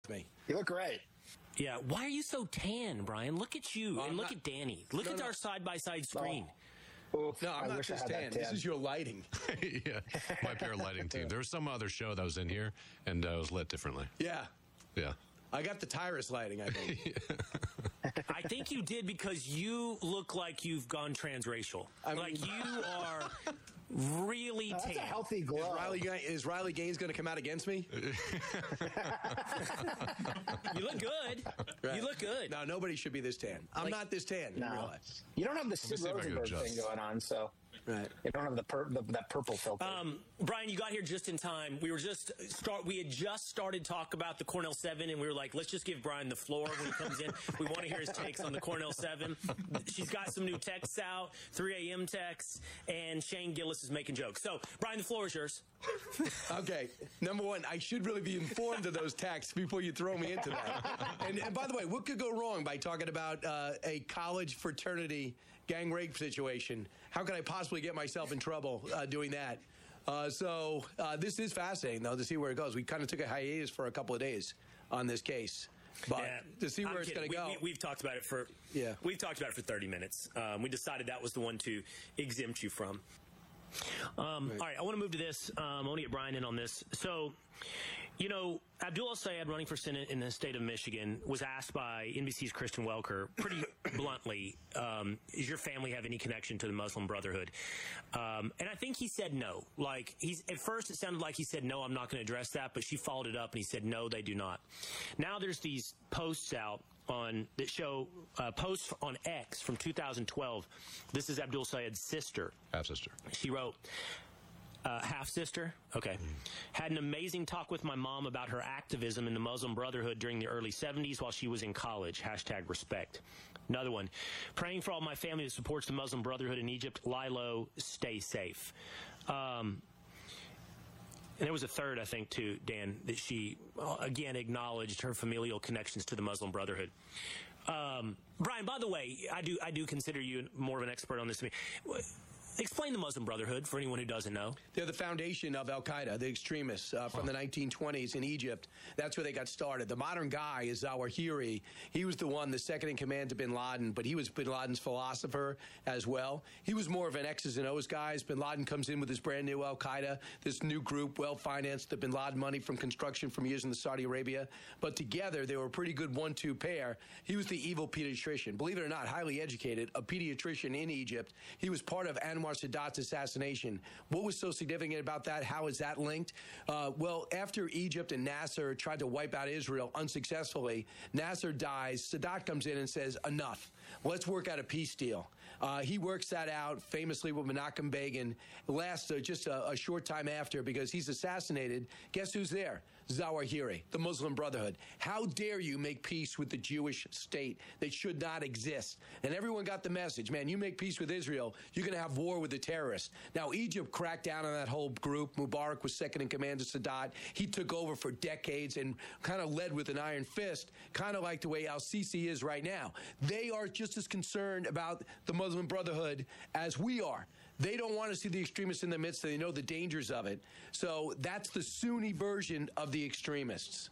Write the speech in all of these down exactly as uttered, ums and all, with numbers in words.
with me. You look great. Yeah. Why are you so tan, Brian? Look at you. I'm and look not- at Danny. Look No, at no. our side-by-side screen. Oh, No, I'm I not wish I just had that tan. This tan. is your lighting. Yeah, my paralighting team. There was some other show that was in here, and uh, it was lit differently. Yeah. Yeah. I got the Tyrus lighting, I think. I think you did because you look like you've gone transracial. I mean- like you are really That's tan. a healthy Is glow. Riley, is Riley Gaines going to come out against me? You look good. Right. You look good. No, nobody should be this tan. I'm Like- not this tan. You No. realize. You don't have the Sid see if I can Rosenberg adjust. thing going on, so Right. you don't have the, pur- the that purple filter. Um, Brian, you got here just in time. We were just start. We had just started talk about the Cornell Seven, and we were like, let's just give Brian the floor when he comes in. We want to hear his takes on the Cornell Seven. She's got some new texts out, three a.m. texts, and Shane Gillis is making jokes. So, Brian, the floor is yours. Okay. Number one, I should really be informed of those texts before you throw me into that. And, and by the way, what could go wrong by talking about uh, a college fraternity gang rape situation? How could I possibly get myself in trouble uh, doing that? Uh, so uh, this is fascinating, though, to see where it goes. We kind of took a hiatus for a couple of days on this case. But Yeah, to see where I'm it's kidding. going to go. We, we, we've talked about it for Yeah. We've talked about it for thirty minutes. Um, we decided that was the one to exempt you from. Um, Right. All right, I want to move to this. Um, I want to get Brian in on this. So, you know, Abdul El-Sayed, running for Senate in the state of Michigan, was asked by N B C's Kristen Welker pretty bluntly, um, does your family have any connection to the Muslim Brotherhood? Um, and I think he said no. Like, he's at first it sounded like he said, no, I'm not going to address that, but she followed it up and he said, no, they do not. Now there's these posts out on that show uh, posts on X from two thousand twelve. This is Abdul Sayed's sister. Half sister. She wrote, uh, half sister. Okay. Had an amazing talk with my mom about her activism in the Muslim Brotherhood during the early seventies while she was in college. Hashtag respect. Another one. Praying for all my family that supports the Muslim Brotherhood in Egypt. Lie low, stay safe. Um, And there was a third, I think, too, Dan, that she, uh, again, acknowledged her familial connections to the Muslim Brotherhood. Um, Brian, by the way, I do I do consider you more of an expert on this than me. Explain the Muslim Brotherhood for anyone who doesn't know. They're the foundation of Al-Qaeda, the extremists uh, from the nineteen twenties in Egypt. That's where they got started. The modern guy is Zawahiri. He was the one, the second in command to bin Laden, but he was bin Laden's philosopher as well. He was more of an X's and O's guy. Bin Laden comes in with his brand new Al-Qaeda, this new group, well-financed, the bin Laden money from construction from years in Saudi Arabia. But together, they were a pretty good one two pair. He was the evil pediatrician. Believe it or not, highly educated, a pediatrician in Egypt. He was part of Anwar Sadat's assassination. What was so significant about that? How is that linked? Uh, well, after Egypt and Nasser tried to wipe out Israel unsuccessfully, Nasser dies. Sadat comes in and says, enough. Let's work out a peace deal. Uh, he works that out famously with Menachem Begin. Lasts uh, just a, a short time after because he's assassinated. Guess who's there? Zawahiri, the Muslim Brotherhood. How dare you make peace with the Jewish state that should not exist? And everyone got the message, man, you make peace with Israel, you're going to have war with the terrorists. Now, Egypt cracked down on that whole group. Mubarak was second in command to Sadat. He took over for decades and kind of led with an iron fist, kind of like the way al-Sisi is right now. They are just as concerned about the Muslim Brotherhood as we are. They don't want to see the extremists in the midst. They know the dangers of it. So that's the Sunni version of the extremists.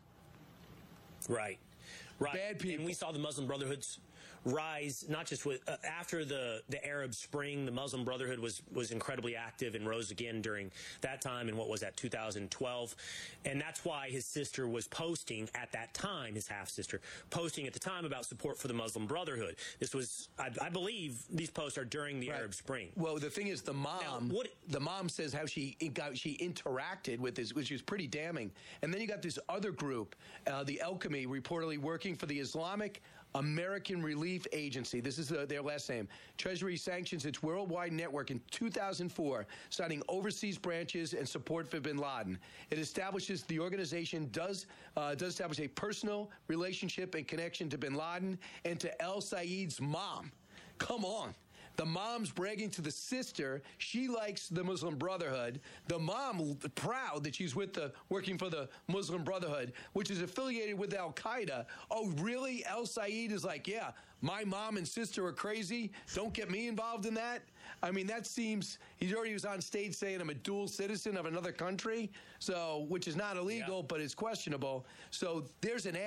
Right. Right. Bad people. And we saw the Muslim Brotherhood's rise, not just with uh, after the, the Arab Spring, the Muslim Brotherhood was was incredibly active and rose again during that time in what was that two thousand twelve, and that's why his sister was posting at that time, his half sister posting at the time about support for the Muslim Brotherhood. This was, I, I believe, these posts are during the Right. Arab Spring. Well, the thing is, the mom, Now, what- the mom says how she got, she interacted with this, which is pretty damning. And then you got this other group, uh, the Alchemy, reportedly working for the Islamic American Relief Agency. This is uh, their last name. Treasury sanctions its worldwide network in two thousand four, citing overseas branches and support for bin Laden. It establishes the organization does uh, does establish a personal relationship and connection to bin Laden and to El-Sayed's mom. Come on. The mom's bragging to the sister. She likes the Muslim Brotherhood. The mom proud that she's with the working for the Muslim Brotherhood, which is affiliated with Al-Qaeda. Oh, really? El-Sayed is like, yeah, my mom and sister are crazy. Don't get me involved in that. I mean, that seems, he already was on stage saying I'm a dual citizen of another country, so which is not illegal, Yeah. but it's questionable. So there's an